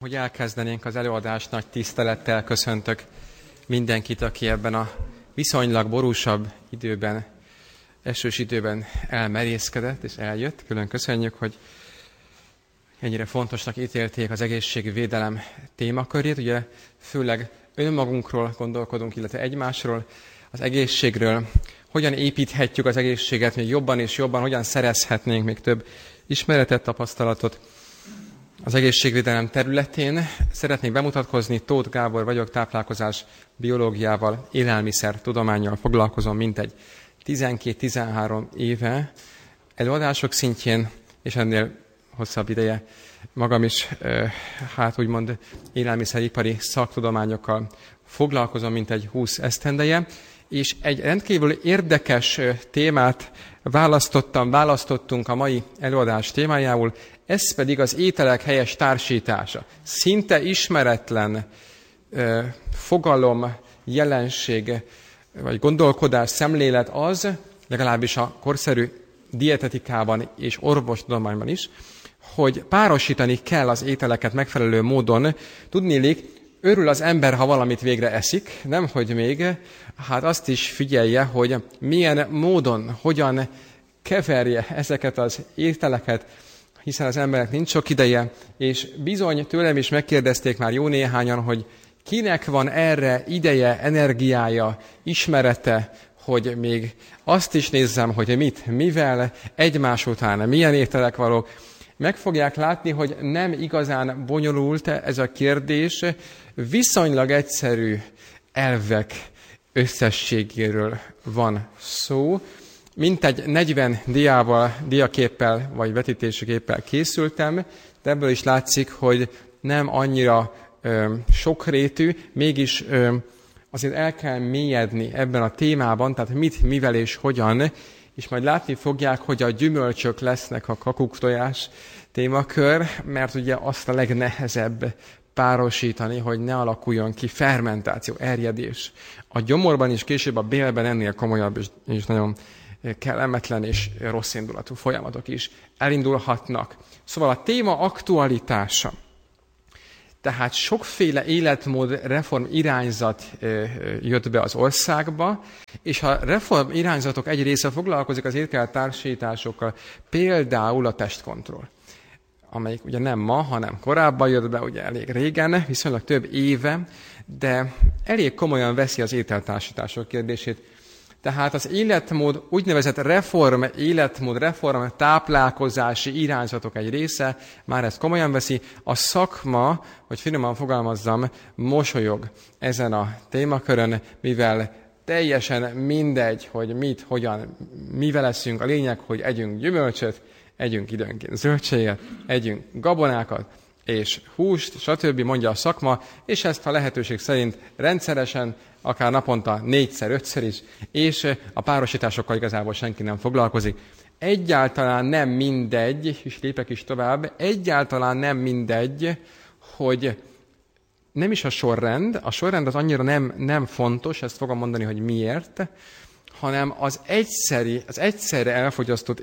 Hogy elkezdenénk az előadást, nagy tisztelettel köszöntök mindenkit, aki ebben a viszonylag borúsabb időben, esős időben elmerészkedett és eljött. Külön köszönjük, hogy ennyire fontosnak ítélték az egészségvédelem témakörét. Ugye főleg önmagunkról gondolkodunk, illetve egymásról, az egészségről. Hogyan építhetjük az egészséget még jobban és jobban, hogyan szerezhetnénk még több ismeretet, tapasztalatot az egészségvédelem területén. Szeretnék bemutatkozni, Tóth Gábor vagyok, táplálkozás biológiával, élelmiszer tudománnyal foglalkozom mintegy 12-13 éve előadások szintjén, és ennél hosszabb ideje magam is, úgymond élelmiszeripari szaktudományokkal foglalkozom mintegy 20 esztendeje, és egy rendkívül érdekes témát választottunk a mai előadás témájául, ez pedig az ételek helyes társítása. Szinte ismeretlen fogalom, jelenség, vagy gondolkodás, szemlélet az, legalábbis a korszerű dietetikában és orvostudományban is, hogy párosítani kell az ételeket megfelelő módon. Tudniillik, örül az ember, ha valamit végre eszik, nemhogy még, hát azt is figyelje, hogy milyen módon, hogyan keverje ezeket az ételeket, hiszen az embernek nincs sok ideje, és bizony tőlem is megkérdezték már jó néhányan, hogy kinek van erre ideje, energiája, ismerete, hogy még azt is nézzem, hogy mit, mivel, egymás után milyen ételek valók. Meg fogják látni, hogy nem igazán bonyolult ez a kérdés, viszonylag egyszerű elvek összességéről van szó. Mintegy 40 diaképpel vagy vetítésképpel készültem, de ebből is látszik, hogy nem annyira sokrétű, mégis azért el kell mélyedni ebben a témában, tehát mit, mivel és hogyan, és majd látni fogják, hogy a gyümölcsök lesznek a kakuktojás témakör, mert ugye azt a legnehezebb párosítani, hogy ne alakuljon ki fermentáció, erjedés. A gyomorban és később a bélben ennél komolyabb és nagyon kellemetlen és rossz indulatú folyamatok is elindulhatnak. Szóval a téma aktualitása. Tehát sokféle életmód reform irányzat jött be az országba, és a reform irányzatok egy része foglalkozik az ételtársításokkal, például a testkontroll, amelyik ugye nem ma, hanem korábban jött be, ugye elég régen, viszonylag több éve, de elég komolyan veszi az ételtársítások kérdését. Tehát az életmód, úgynevezett reform táplálkozási irányzatok egy része, már ezt komolyan veszi, a szakma, hogy finoman fogalmazzam, mosolyog ezen a témakörön, mivel teljesen mindegy, hogy mit, hogyan, mivel eszünk, a lényeg, hogy együnk gyümölcsöt, együnk időnként zöldséget, együnk gabonákat, és húst, stb. Mondja a szakma, és ezt a lehetőség szerint rendszeresen, akár naponta 4-5-ször is, és a párosításokkal igazából senki nem foglalkozik. Egyáltalán nem mindegy, és lépek is tovább, egyáltalán nem mindegy, hogy nem is a sorrend az annyira nem fontos, ezt fogom mondani, hogy miért, hanem az egyszerre elfogyasztott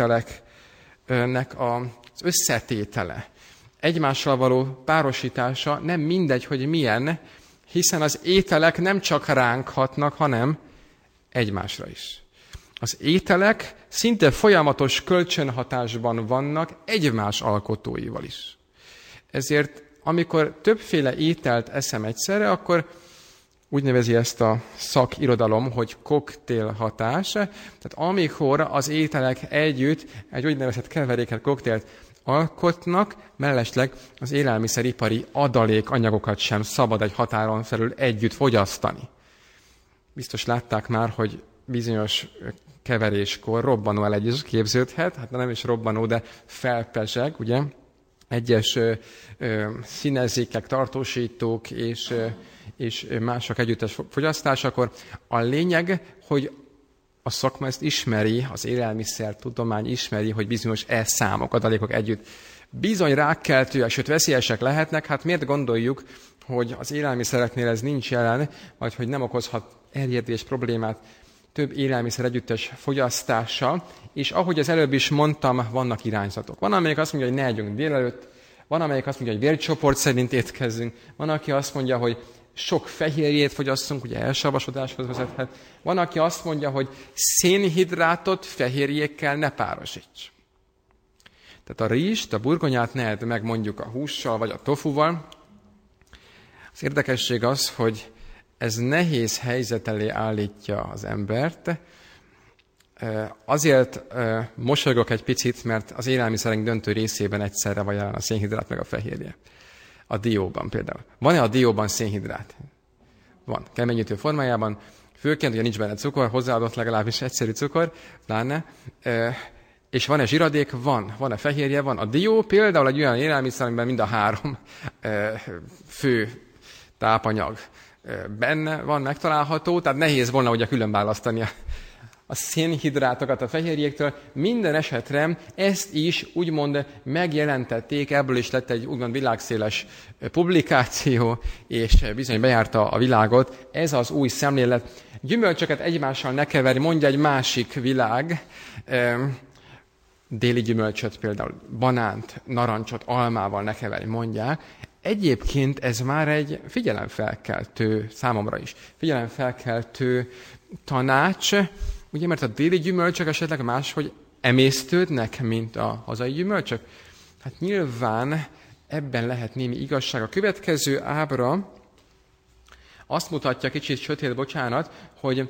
ételeknek az összetétele, egymással való párosítása nem mindegy, hogy milyen, hiszen az ételek nem csak ránk hatnak, hanem egymásra is. Az ételek szinte folyamatos kölcsönhatásban vannak egymás alkotóival is. Ezért, amikor többféle ételt eszem egyszerre, akkor úgy nevezi ezt a szakirodalom, hogy koktélhatás. Tehát amikor az ételek együtt egy úgynevezett keveréket, koktélt alkotnak, mellesleg az élelmiszeripari adalékanyagokat sem szabad egy határon felül együtt fogyasztani. Biztos látták már, hogy bizonyos keveréskor robbanó elegyés képződhet, hát nem is robbanó, de felpezseg, ugye? Egyes színezékek, tartósítók és mások együttes fogyasztásakor. A lényeg, hogy a szakma ezt ismeri, az élelmiszertudomány ismeri, hogy bizonyos számok, adalékok együtt bizony rákkeltőek, sőt veszélyesek lehetnek. Hát miért gondoljuk, hogy az élelmiszereknél ez nincs jelen, vagy hogy nem okozhat erjedés problémát több élelmiszer együttes fogyasztása, és ahogy az előbb is mondtam, vannak irányzatok. Van, amelyik azt mondja, hogy ne együnk délelőtt, Van, amelyik azt mondja, hogy vércsoport szerint étkezzünk. Van, aki azt mondja, hogy sok fehérjét fogyasszunk, ugye elsavasodáshoz vezethet. Van, aki azt mondja, hogy szénhidrátot fehérjékkel ne párosíts. Tehát a rizst, a burgonyát ne edd meg mondjuk a hússal vagy a tofuval. Az érdekesség az, hogy ez nehéz helyzet elé állítja az embert. Azért mosolygok egy picit, mert az élelmiszerünk döntő részében egyszerre van jelen a szénhidrát meg a fehérje. A dióban például. Van-e a dióban szénhidrát? Van. Keményítő formájában. Főként, ugye nincs benne cukor, hozzáadott legalábbis egyszerű cukor, pláne. És van-e zsiradék? Van. Van-e fehérje? Van. A dió például egy olyan élelmiszer, amiben mind a három fő tápanyag benne van megtalálható, tehát nehéz volna ugye külön választani a szénhidrátokat a fehérjéktől. Minden esetre ezt is úgymond megjelentették, ebből is lett egy úgymond világszéles publikáció, és bizony bejárta a világot. Ez az új szemlélet. Gyümölcsöket egymással ne keverj, mondja egy másik világ. Déli gyümölcsöt, például banánt, narancsot, almával ne keverj, mondják. Egyébként ez már egy figyelemfelkeltő, számomra is, figyelemfelkeltő tanács, ugye, mert a déli gyümölcsök esetleg máshogy emésztődnek, mint a hazai gyümölcsök. Hát nyilván ebben lehet némi igazság. A következő ábra azt mutatja, kicsit sötét, bocsánat, hogy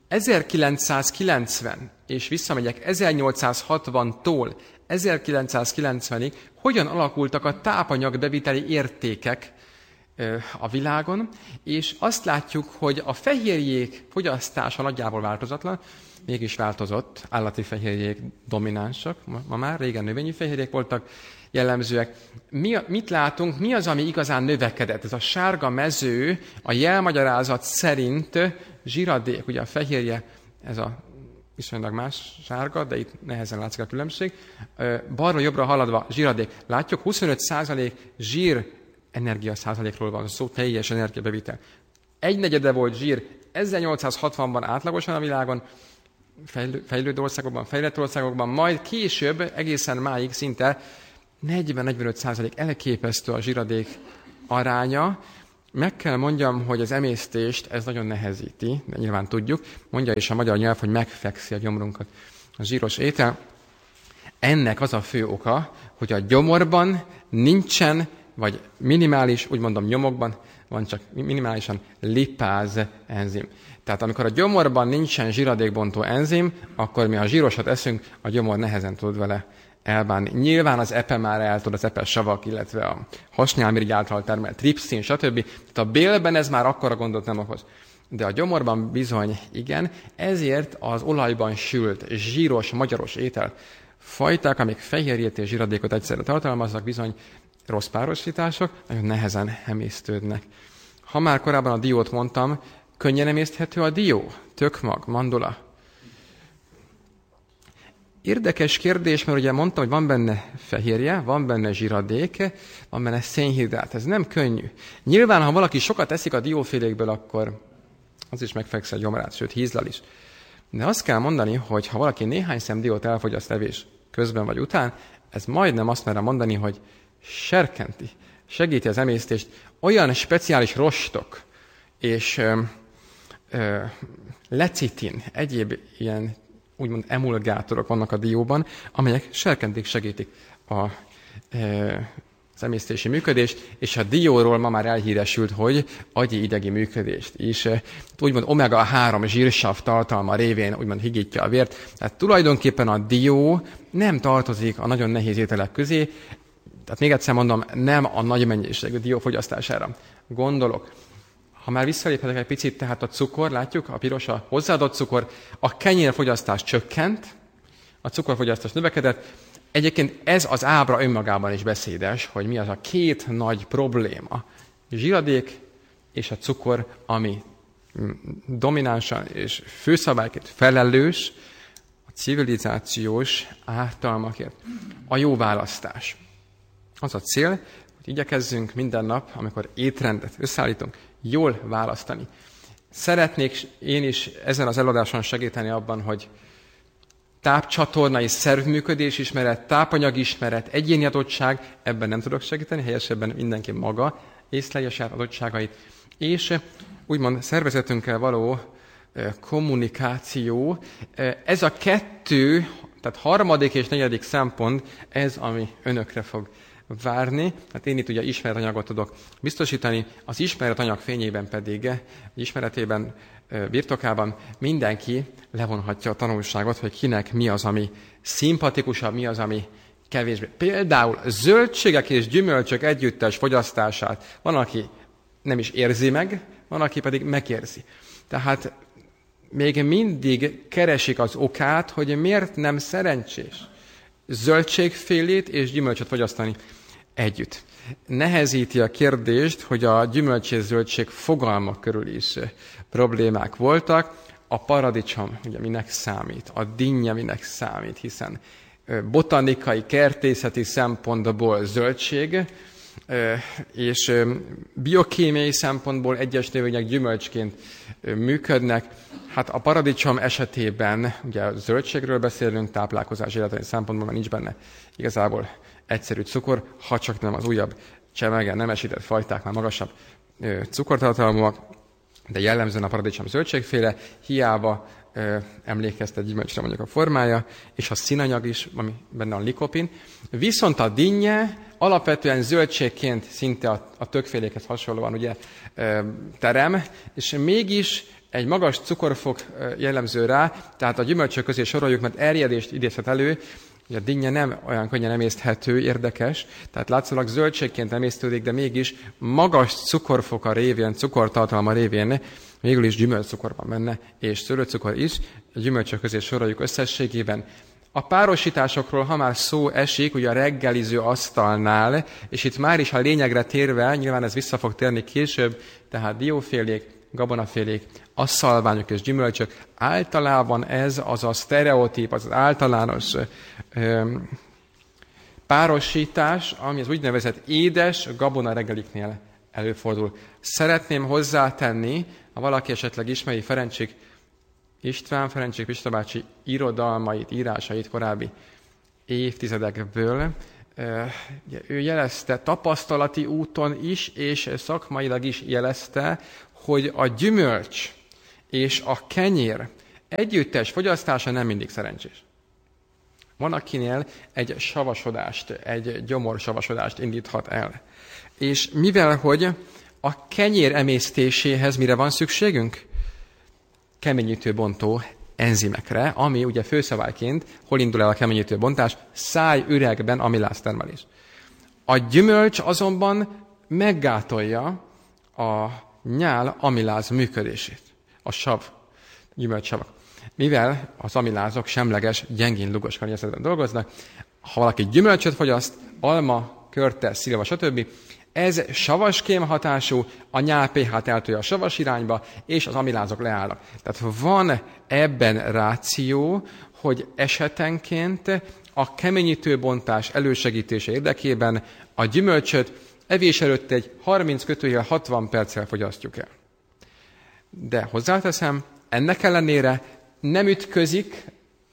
1990, és visszamegyek 1860-tól 1990-ig, hogyan alakultak a tápanyagbeviteli értékek a világon, és azt látjuk, hogy a fehérjék fogyasztása nagyjából változatlan, mégis változott, állati fehérjék dominánsak, ma már régen növényi fehérjék voltak jellemzőek. Mit látunk, mi az, ami igazán növekedett? Ez a sárga mező a jelmagyarázat szerint zsiradék, ugye a fehérje, ez a viszonylag más sárga, de itt nehezen látszik a különbség. Balra-jobbra haladva zsiradék. Látjuk, 25% zsír energia százalékról van szó, teljes energiabevitel. 1/4 volt zsír 1860-ban átlagosan a világon, fejlődő országokban, fejlett országokban, majd később, egészen máig szinte 40-45% elképesztő a zsíradék aránya. Meg kell mondjam, hogy az emésztést ez nagyon nehezíti, de nyilván tudjuk. Mondja is a magyar nyelv, hogy megfekszi a gyomrunkat a zsíros étel. Ennek az a fő oka, hogy a gyomorban nincsen, vagy minimális, úgy mondom nyomokban, van csak minimálisan lipáz enzim. Tehát amikor a gyomorban nincsen zsíradékbontó enzim, akkor mi ha zsírosat eszünk, a gyomor nehezen tud vele elbánni. Nyilván az epe már el tud, az epes savak, illetve a hasnyálmirigy által termelt tripszin, stb. Tehát a bélben ez már akkora gondot nem okoz. De a gyomorban bizony igen, ezért az olajban sült, zsíros, magyaros étel fajták, amik fehérjét és zsíradékot egyszerre tartalmaznak, bizony rossz párosítások, nagyon nehezen emésztődnek. Ha már korábban a diót mondtam, könnyen emészthető a dió, tökmag, mandula. Érdekes kérdés, mert ugye mondtam, hogy van benne fehérje, van benne zsíradék, van benne szénhidrát. Ez nem könnyű. Nyilván, ha valaki sokat eszik a diófélékből, akkor az is megfekszi a gyomrát, sőt hízlal is. De azt kell mondani, hogy ha valaki néhány szem diót elfogyaszt evés közben vagy után, ez majdnem azt merem mondani, hogy serkenti, segíti az emésztést. Olyan speciális rostok és lecitin, egyéb ilyen úgymond emulgátorok vannak a dióban, amelyek serkentik, segítik az emésztési működést, és a dióról ma már elhíresült, hogy agyi-idegi működést is. Úgymond omega-3 zsírsav tartalma révén úgymond higítja a vért. Tehát tulajdonképpen a dió nem tartozik a nagyon nehéz ételek közé, tehát még egyszer mondom, nem a nagy mennyiségű dió fogyasztására gondolok. Ha már visszaléphetek egy picit, tehát a cukor, látjuk, a piros a hozzáadott cukor, a kenyérfogyasztás csökkent, a cukorfogyasztás növekedett. Egyébként ez az ábra önmagában is beszédes, hogy mi az a két nagy probléma. Zsíradék és a cukor, ami dominánsan és főszabályként felelős a civilizációs ártalmakért. A jó választás. Az a cél, hogy igyekezzünk minden nap, amikor étrendet összeállítunk, jól választani. Szeretnék én is ezen az előadáson segíteni abban, hogy tápcsatornai szervműködés ismeret, tápanyagismeret, egyéni adottság, ebben nem tudok segíteni, helyesebben mindenki maga észlelje saját adottságait, és úgymond szervezetünkkel való kommunikáció. Ez a kettő, tehát harmadik és negyedik szempont, ez, ami önökre fog várni. Hát én itt ugye ismeretanyagot tudok biztosítani, az ismeretanyag fényében pedig, ismeretében, birtokában mindenki levonhatja a tanulságot, hogy kinek mi az, ami szimpatikusabb, mi az, ami kevésbé. Például zöldségek és gyümölcsök együttes fogyasztását van, aki nem is érzi meg, van, aki pedig megérzi. Tehát még mindig keresik az okát, hogy miért nem szerencsés zöldségfélét és gyümölcsöt fogyasztani együtt. Nehezíti a kérdést, hogy a gyümölcs és zöldség fogalmak körül is problémák voltak. A paradicsom ugye minek számít, a dinnye minek számít, hiszen botanikai, kertészeti szempontból zöldség, és biokémiai szempontból egyes növények gyümölcsként működnek. Hát a paradicsom esetében, ugye a zöldségről beszélünk, táplálkozás életeni szempontból, mert nincs benne igazából egyszerű cukor, ha csak nem az újabb csemegen nemesített fajtáknál magasabb cukortartalmúak, de jellemzően a paradicsom zöldségféle, hiába emlékeztet gyümölcsre mondjuk a formája, és a színanyag is, ami benne a likopin. Viszont a dinnye alapvetően zöldségként szinte a többfélékhez hasonlóan ugye terem, és mégis egy magas cukorfok jellemző rá, tehát a gyümölcsök közé soroljuk, mert erjedést idézhet elő, hogy a dinnye nem olyan könnyen emészthető, érdekes, tehát látszólag zöldségként emésztődik, de mégis magas cukorfoka révén, cukortartalma révén végül is gyümölcscukor van benne, és szőlőcukor is, a gyümölcsök közé soroljuk összességében. A párosításokról, ha már szó esik, ugye a reggeliző asztalnál, és itt már is a lényegre térve, nyilván ez vissza fog térni később, tehát diófélék, gabonafélék, asszalványok és gyümölcsök, általában ez az a sztereotíp, az általános párosítás, ami az úgynevezett édes gabona reggeliknél előfordul. Szeretném hozzátenni, ha valaki esetleg ismeri Ferencsik Pista bácsi irodalmait, írásait korábbi évtizedekből, ő jelezte tapasztalati úton is, és szakmailag is jelezte, hogy a gyümölcs és a kenyér együttes fogyasztása nem mindig szerencsés. Van, akinél egy savasodást, egy gyomorsavasodást indíthat el. És mivel, hogy a kenyér emésztéséhez mire van szükségünk? Keményítőbontó enzimekre, ami ugye főszabályként, hol indul el a keményítőbontás? Szájüregben amiláztermelés. A gyümölcs azonban meggátolja a nyál amiláz működését. A gyümölcssavak. Mivel az amilázok semleges, gyengén lugos környezetben dolgoznak, ha valaki gyümölcsöt fogyaszt, alma, körte, szilva, stb., ez savaském hatású, a nyál pH-t eltolja a savas irányba, és az amilázok leállnak. Tehát van ebben ráció, hogy esetenként a keményítőbontás elősegítése érdekében a gyümölcsöt evés előtt egy 30-60 perccel fogyasztjuk el. De hozzáteszem, ennek ellenére nem ütközik,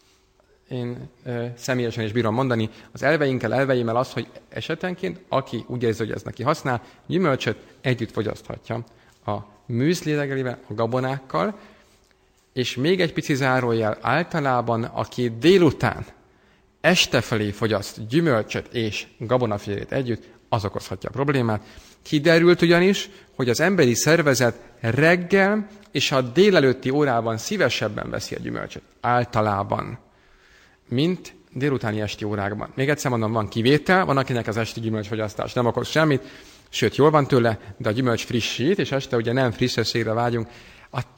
én személyesen is bírom mondani, az elveimmel az, hogy esetenként, aki úgy érzi, hogy ez neki használ, gyümölcsöt együtt fogyaszthatja a műzli reggelivel, a gabonákkal, és még egy pici zárójel, általában, aki délután, este felé fogyaszt gyümölcsöt és gabonafélét együtt, az okozhatja a problémát. Kiderült ugyanis, hogy az emberi szervezet reggel és a délelőtti órában szívesebben veszi a gyümölcsöt. Általában. Mint délutáni esti órákban. Még egyszer mondom, van kivétel, van akinek az esti gyümölcsfogyasztás nem okoz semmit, sőt, jól van tőle, de a gyümölcs frissít, és este ugye nem frissességre vágyunk. A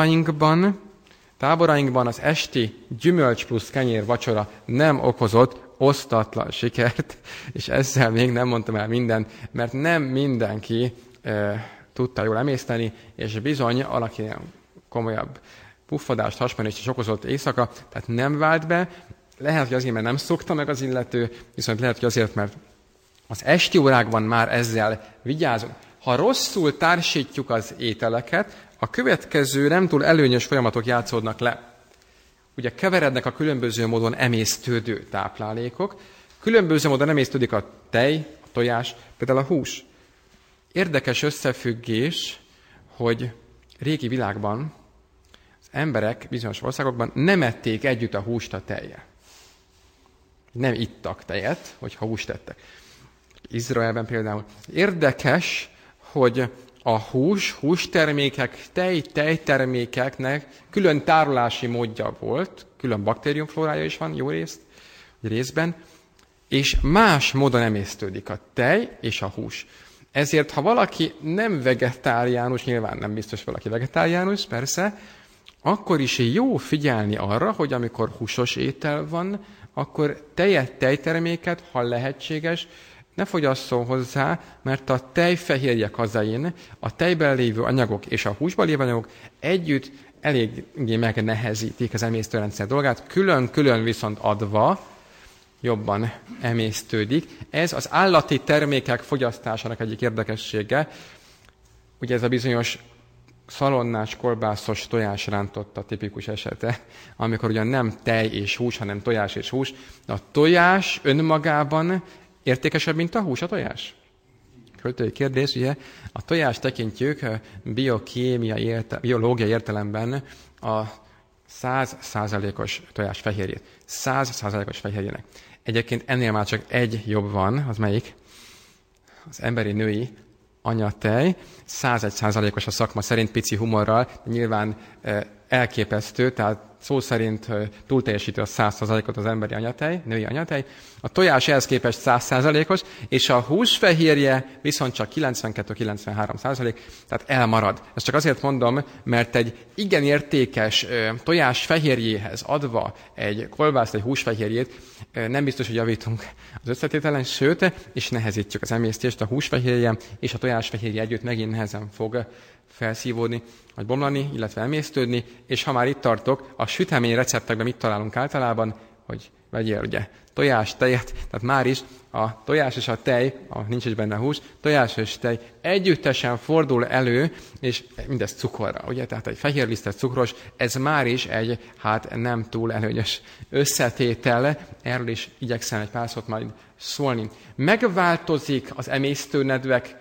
táborainkban az esti gyümölcs plusz kenyér vacsora nem okozott osztatlan sikert, és ezzel még nem mondtam el mindent, mert nem mindenki tudta jól emészteni, és bizony valaki komolyabb puffadást, hasmenést is okozott éjszaka, tehát nem vált be. Lehet, hogy azért, mert nem szokta meg az illető, viszont lehet, hogy azért, mert az esti órákban már ezzel vigyázunk. Ha rosszul társítjuk az ételeket, a következő nem túl előnyös folyamatok játszódnak le. ugye keverednek a különböző módon emésztődő táplálékok, különböző módon emésztődik a tej, a tojás, például a hús. Érdekes összefüggés, hogy régi világban az emberek bizonyos országokban nem ették együtt a húst a tejjel. Nem ittak tejet, hogyha húst ettek. Izraelben például. Érdekes, hogy a hústermékek, tejtermékeknek külön tárolási módja volt, külön baktériumflórája is van jó részben, és más módon emésztődik a tej és a hús. Ezért, ha valaki nem vegetáriánus, nyilván nem biztos valaki vegetáriánus, persze, akkor is jó figyelni arra, hogy amikor húsos étel van, akkor tejterméket, ha lehetséges, ne fogyasszon hozzá, mert a tejfehérje kazein, a tejben lévő anyagok és a húsban lévő anyagok együtt eléggé megnehezítik az emésztőrendszer dolgát, külön-külön viszont adva jobban emésztődik. Ez az állati termékek fogyasztásának egyik érdekessége. Ugye ez a bizonyos szalonnás, kolbászos tojásrántott a tipikus esete, amikor ugyan nem tej és hús, hanem tojás és hús. De a tojás önmagában értékesebb, mint a hús, a tojás? Költői kérdés, ugye? A tojást tekintjük biológiai értelemben a 100%-os tojás fehérjét. 100%-os fehérjének. Egyébként ennél már csak egy jobb van, az melyik? Az emberi női anyatej. 101%-os a szakma szerint, pici humorral, nyilván elképesztő, tehát szó szerint túlteljesíti a 100%-ot az emberi anyatej, női anyatej. A tojás ehhez képest 100%-os, és a húsfehérje viszont csak 92-93%, tehát elmarad. Ezt csak azért mondom, mert egy igen értékes tojás fehérjéhez adva egy kolbászt, egy húsfehérjét, nem biztos, hogy javítunk az összetételen, sőt, és nehezítjük az emésztést, a húsfehérje és a tojásfehérje együtt megint nehezen fog felszívódni, vagy bomlani, illetve emésztődni, és ha már itt tartok, a sütemény receptekben mit találunk általában, hogy vegyél ugye tojás, tejet, tehát már is a tojás és a tej, nincs is benne hús, tojás és tej együttesen fordul elő, és mindez cukorra, ugye, tehát egy fehérlisztes cukros, ez már is egy, nem túl előnyös összetétel, erről is igyekszem egy pár szót majd szólni. Megváltozik az emésztőnedvek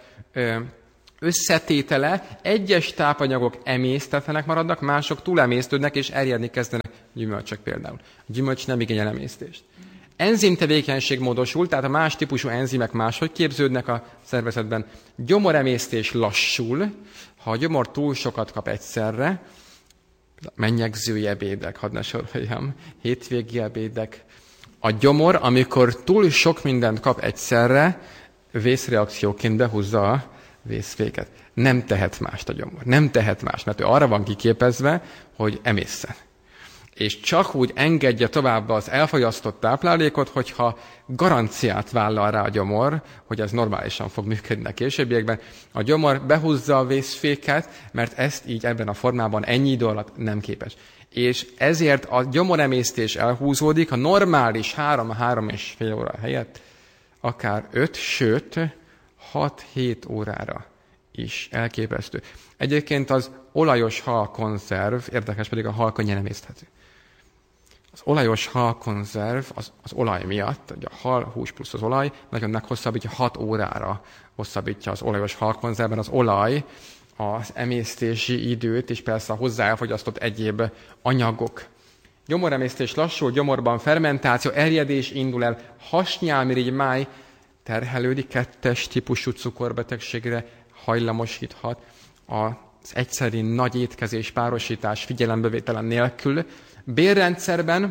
összetétele, egyes tápanyagok emésztetlenek maradnak, mások túlemésztődnek és erjedni kezdenek, gyümölcsök például. A gyümölcs nem igényel emésztést. Enzimtevékenység módosul, tehát a más típusú enzimek máshogy képződnek a szervezetben. Gyomoremésztés lassul, ha a gyomor túl sokat kap egyszerre, mennyegzői ebédek, hadd ne soroljam, hétvégi ebédek. A gyomor, amikor túl sok mindent kap egyszerre, vészreakcióként behúzza a vészféket. Nem tehet mást a gyomor. Nem tehet mást, mert ő arra van kiképezve, hogy emészen. És csak úgy engedje tovább az elfogyasztott táplálékot, hogyha garanciát vállal rá a gyomor, hogy ez normálisan fog működni a későbbiekben. A gyomor behúzza a vészféket, mert ezt így ebben a formában ennyi idő alatt nem képes. És ezért a gyomoremésztés elhúzódik, a normális 3-3,5 óra helyett akár 5, sőt 6-7 órára is elképesztő. Egyébként az olajos halkonzerv, érdekes pedig a hal könnyen emészthető. Az olajos halkonzerv az olaj miatt, ugye a hal, hús plusz az olaj, nagyon meghosszabbítja, 6 órára hosszabbítja az olajos halkonzervben az olaj az emésztési időt, és persze a hozzá elfogyasztott egyéb anyagok. Gyomoremésztés lassul, gyomorban fermentáció, erjedés indul el, hasnyálmirigy máj terhelődik, 2-es típusú cukorbetegségre hajlamosíthat, az egyszeri nagy étkezés, párosítás figyelembevételen nélkül. Bélrendszerben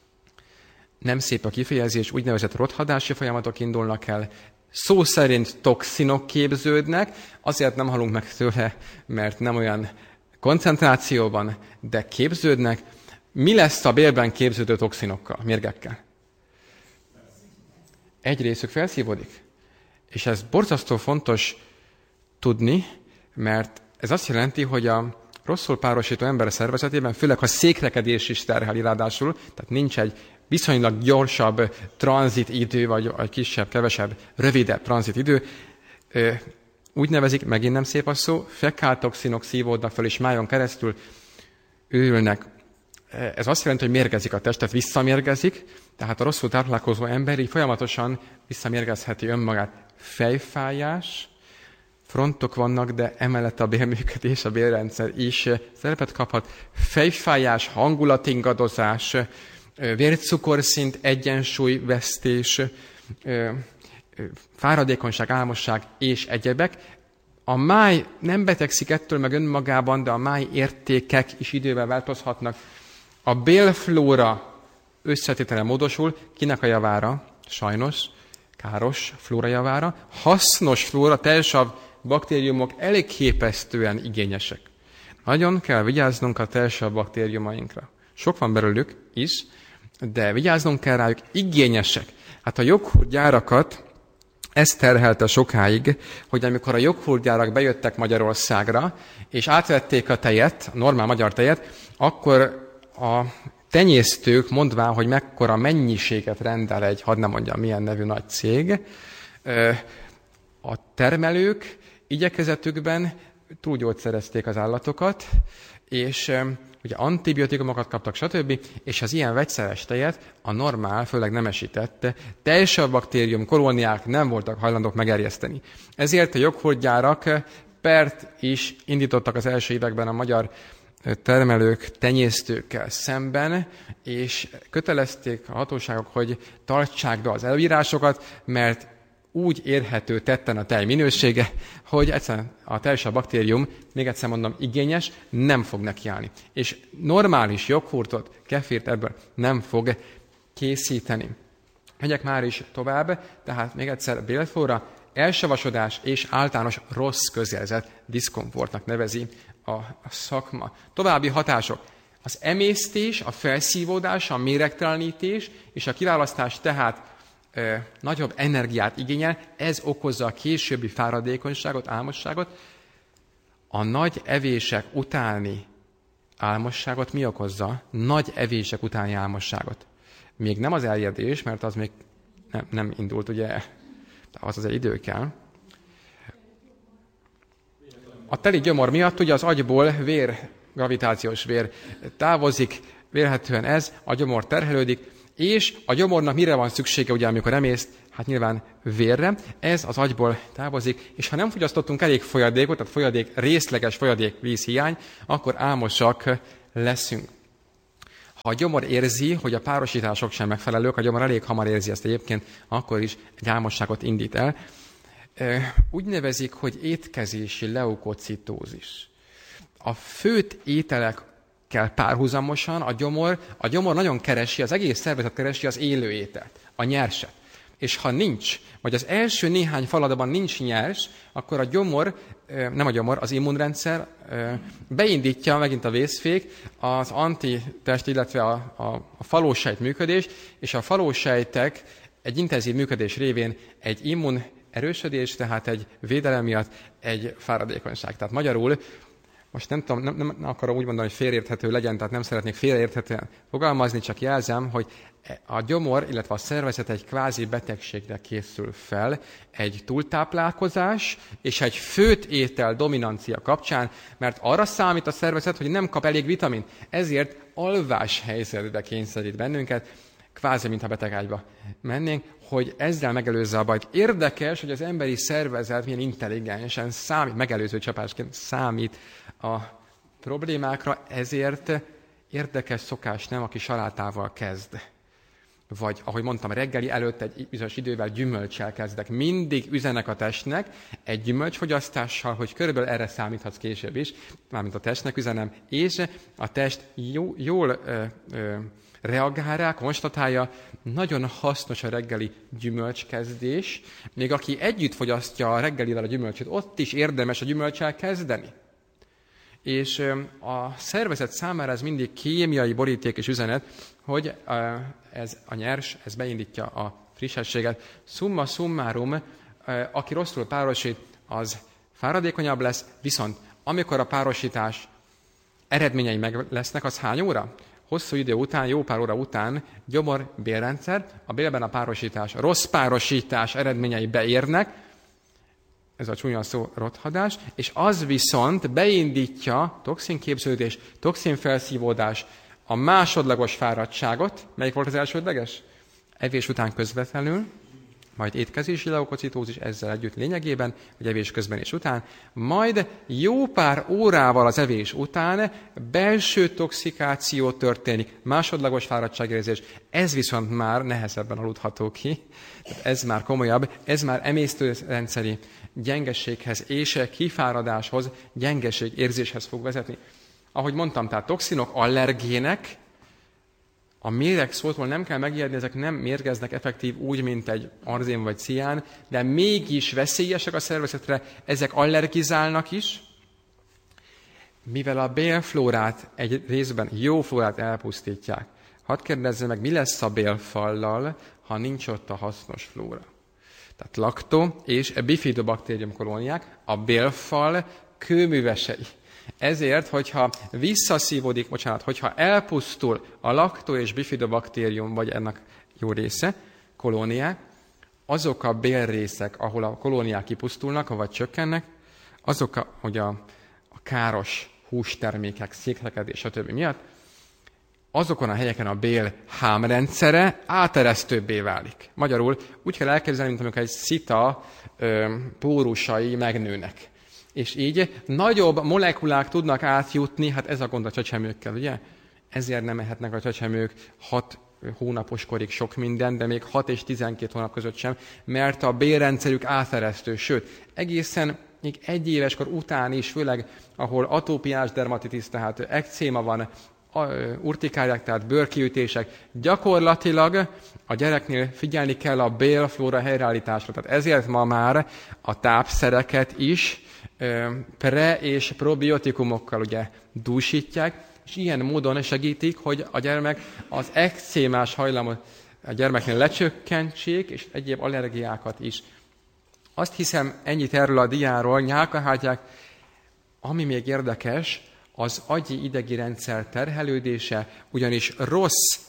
nem szép a kifejezés, úgynevezett rothadási folyamatok indulnak el, szó szerint toxinok képződnek, azért nem halunk meg tőle, mert nem olyan koncentrációban, de képződnek. Mi lesz a bélben képződő toxinokkal, mérgekkel? Egy részük felszívódik. És ez borzasztó fontos tudni, mert ez azt jelenti, hogy a rosszul párosító ember szervezetében, főleg ha székrekedés is terheli ráadásul, tehát nincs egy viszonylag gyorsabb tranzitidő, vagy kisebb, kevesebb, rövidebb tranzitidő, úgy nevezik, megint nem szép a szó, fekáltoxinok szívódnak fel, és májon keresztül őrülnek Ez azt jelenti, hogy mérgezik a testet, visszamérgezik, tehát a rosszul táplálkozó ember így folyamatosan visszamérgezheti önmagát. Fejfájás, frontok vannak, de emellett a bélműködés, a bélrendszer is szerepet kaphat. Fejfájás, hangulatingadozás, vércukorszint, egyensúlyvesztés, fáradékonyság, álmosság és egyebek. A máj nem betegszik ettől meg önmagában, de a máj értékek is idővel változhatnak. A bélflóra összetétele módosul, kinek a javára? Sajnos, káros flóra javára. Hasznos flóra, teljesabb baktériumok elképesztően igényesek. Nagyon kell vigyáznunk a teljesabb baktériumainkra. Sok van belőlük is, de vigyáznunk kell rájuk, igényesek. Hát a joghurtgyárakat ez terhelte sokáig, hogy amikor a joghurtgyárak bejöttek Magyarországra, és átvették a tejet, a normál magyar tejet, akkor a tenyésztők, mondván, hogy mekkora mennyiséget rendel egy, hadd nem mondjam milyen nevű nagy cég, a termelők igyekezetükben túlgyógyszerezték az állatokat, és ugye antibiotikumokat kaptak, stb., és az ilyen vegyszeres tejet a normál, főleg nemesített, teljesabb baktérium kolóniák nem voltak hajlandók megerjeszteni. Ezért a joghurtgyárak pert is indítottak az első években a magyar termelők, tenyésztőkkel szemben, és kötelezték a hatóságok, hogy tartsák be az előírásokat, mert úgy érhető tetten a tej minősége, hogy egyszerűen a teljesabb baktérium, még egyszer mondom, igényes, nem fog nekiállni. És normális joghurtot, kefírt ebből nem fog készíteni. Megyek már is tovább, tehát még egyszer bélflóra, elsavasodás és általános rossz közérzet, diszkomfortnak nevezi a szakma. További hatások. Az emésztés, a felszívódás, a méregtelenítés és a kiválasztás tehát nagyobb energiát igényel, ez okozza a későbbi fáradékonyságot, álmosságot. A nagy evések utáni álmosságot mi okozza? Nagy evések utáni álmosságot. Még nem az eljedés, mert az még nem indult, ugye, az egy idő kell. A teli gyomor miatt ugye az agyból gravitációs vér távozik, vélhetően ez, a gyomor terhelődik, és a gyomornak mire van szüksége, ugye, amikor emészt? Hát nyilván vérre. Ez az agyból távozik, és ha nem fogyasztottunk elég folyadékot, tehát részleges folyadék vízhiány, akkor álmosak leszünk. Ha a gyomor érzi, hogy a párosítások sem megfelelők, a gyomor elég hamar érzi ezt egyébként, akkor is egy álmosságot indít el. Úgy nevezik, hogy étkezési leukocitózis. A főtt ételekkel párhuzamosan a gyomor nagyon keresi, az egész szervezet keresi az élő ételt, a nyerset. És ha nincs, vagy az első néhány faladban nincs nyers, akkor az immunrendszer beindítja megint a vészfék, az antitest, illetve a falósejt működés, és a falósejtek egy intenzív működés révén egy immun erősödés, tehát egy védelem miatt egy fáradékonyság. Tehát magyarul, most nem tudom, nem akarom úgy mondani, hogy félreérthető legyen, tehát nem szeretnék félreérthetően fogalmazni, csak jelzem, hogy a gyomor, illetve a szervezet egy kvázi betegségre készül fel, egy túltáplálkozás és egy főtt étel dominancia kapcsán, mert arra számít a szervezet, hogy nem kap elég vitamin, ezért alvás helyzetbe kényszerít bennünket, kvázi, mintha betegágyba mennénk, hogy ezzel megelőzze a bajt. Érdekes, hogy az emberi szervezet milyen intelligensen megelőző csapásként számít a problémákra, ezért érdekes szokás nem, aki salátával kezd. Vagy, ahogy mondtam, reggeli előtt egy bizonyos idővel gyümölccsel kezdek. Mindig üzenek a testnek egy gyümölcsfogyasztással, hogy körülbelül erre számíthatsz később is, mármint a testnek üzenem, és a test jól reagál rá, konstatálja, nagyon hasznos a reggeli gyümölcskezdés, még aki együtt fogyasztja a reggelivel a gyümölcsöt, ott is érdemes a gyümölccsel kezdeni. És a szervezet számára ez mindig kémiai boríték és üzenet, hogy ez a nyers, ez beindítja a frissességet. Summa summarum, aki rosszul párosít, az fáradékonyabb lesz, viszont amikor a párosítás eredményei meg lesznek, az hány óra? Hosszú idő után, jó pár óra után gyomor, bélrendszer, a bélben a párosítás, a rossz párosítás eredményei beérnek, ez a csúnya szó rothadás, és az viszont beindítja toxinképződés, toxinfelszívódás, a másodlagos fáradtságot. Melyik volt az elsődleges? Evés után közvetlenül, majd étkezési leukocitózis ezzel együtt lényegében, hogy evés közben és után, majd jó pár órával az evés után belső toxikáció történik, másodlagos fáradtságérzés, ez viszont már nehezebben aludható ki, ez már komolyabb, ez már emésztőrendszeri gyengeséghez és kifáradáshoz, gyengességérzéshez fog vezetni. Ahogy mondtam, tehát toxinok, allergének, a méreg szótól nem kell megijedni, ezek nem mérgeznek effektív úgy, mint egy arzén vagy cián, de mégis veszélyesek a szervezetre, ezek allergizálnak is, mivel a bélflórát egy részben, jó flórát elpusztítják. Hadd kérdezzem meg, mi lesz a bélfallal, ha nincs ott a hasznos flóra? Tehát laktó és bifidobakterium kolóniák, a bélfal kőművesei. Ezért, hogyha hogyha elpusztul a laktó és bifidobakterium, vagy ennek jó része, kolóniák, azok a bélrészek, ahol a kolóniák kipusztulnak, vagy csökkennek, azok hogy a káros hústermékek, széklekedés, stb. Miatt, azokon a helyeken a bél hámrendszere áteresztőbbé válik. Magyarul úgy kell elképzelni, mint amikor egy szita pórusai megnőnek. És így nagyobb molekulák tudnak átjutni, hát ez a gond a csecsemőkkel, ugye? Ezért nem ehetnek a csecsemők 6 hónapos korig sok minden, de még 6 és 12 hónap között sem, mert a bélrendszerük áteresztő, sőt, egészen még 1 éves kor után is, főleg ahol atópiás dermatitis, tehát ekcéma van, urtikáriák, tehát bőrkiütések, gyakorlatilag a gyereknél figyelni kell a bélflóra helyreállításra. Tehát ezért ma már a tápszereket is pre- és probiotikumokkal ugye dúsítják, és ilyen módon segítik, hogy a gyermek az ekcémás hajlamot a gyermeknél lecsökkentsék, és egyéb allergiákat is. Azt hiszem, ennyit erről a diáról, nyálkahártyák, ami még érdekes, az agyi idegi rendszer terhelődése, ugyanis rossz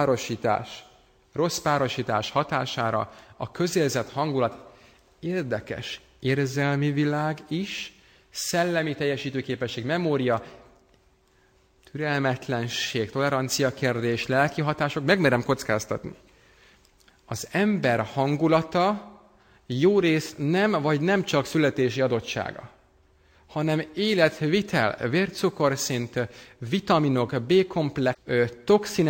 párosítás hatására a közérzet hangulat érdekes érzelmi világ is, szellemi teljesítőképesség, memória, türelmetlenség, tolerancia kérdés, lelki hatások, megmerem kockáztatni. Az ember hangulata jórészt nem csak születési adottsága, hanem életvitel, vércukorszint, vitaminok, B-komplex, toxin